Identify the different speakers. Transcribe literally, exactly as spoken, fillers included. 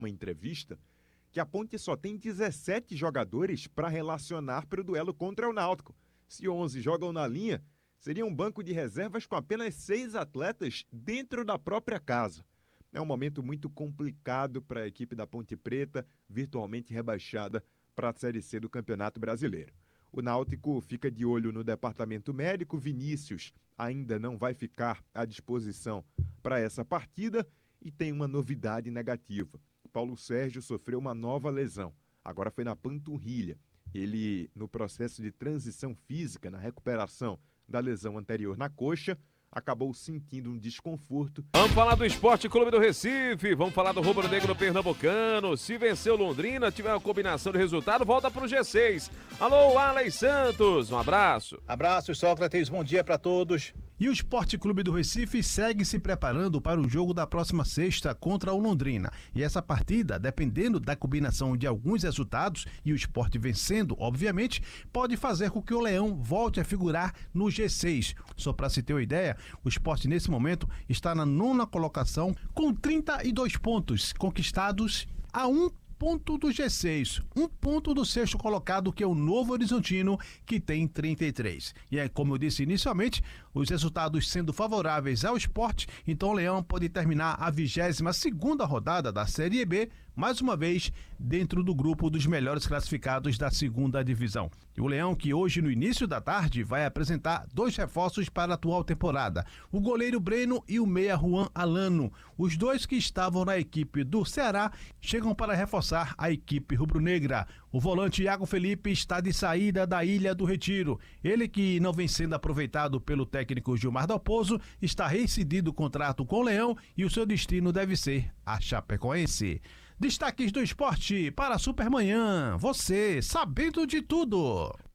Speaker 1: uma entrevista que a Ponte só tem dezessete jogadores para relacionar para o duelo contra o Náutico. Se onze jogam na linha, seria um banco de reservas com apenas seis atletas dentro da própria casa. É um momento muito complicado para a equipe da Ponte Preta, virtualmente rebaixada para a Série C do Campeonato Brasileiro. O Náutico fica de olho no departamento médico. Vinícius ainda não vai ficar à disposição para essa partida e tem uma novidade negativa. Paulo Sérgio sofreu uma nova lesão, agora foi na panturrilha. Ele, no processo de transição física, na recuperação da lesão anterior na coxa, acabou sentindo um desconforto.
Speaker 2: Vamos falar do Esporte Clube do Recife, vamos falar do Rubro Negro Pernambucano. Se venceu Londrina, tiver uma combinação de resultado, volta pro G seis. Alô, Alex Santos, um abraço.
Speaker 3: Abraço, Sócrates, bom dia para todos.
Speaker 4: E o Esporte Clube do Recife segue se preparando para o jogo da próxima sexta contra o Londrina. E essa partida, dependendo da combinação de alguns resultados e o Sport vencendo, obviamente, pode fazer com que o Leão volte a figurar no G seis. Só para se ter uma ideia, o Sport nesse momento está na nona colocação com trinta e dois pontos conquistados a um ponto do G seis, um ponto do sexto colocado, que é o Novo Horizontino, que tem trinta e três. E é como eu disse inicialmente, os resultados sendo favoráveis ao Sport, então o Leão pode terminar a vigésima segunda rodada da Série B, mais uma vez dentro do grupo dos melhores classificados da segunda divisão. E o Leão, que hoje no início da tarde vai apresentar dois reforços para a atual temporada, o goleiro Breno e o meia Juan Alano. Os dois que estavam na equipe do Ceará chegam para reforçar a equipe rubro-negra. O volante Iago Felipe está de saída da Ilha do Retiro. Ele, que não vem sendo aproveitado pelo técnico Gilmar Dalpozo, está rescindindo o contrato com o Leão e o seu destino deve ser a Chapecoense. Destaques do esporte para a Supermanhã. Você, sabendo de tudo.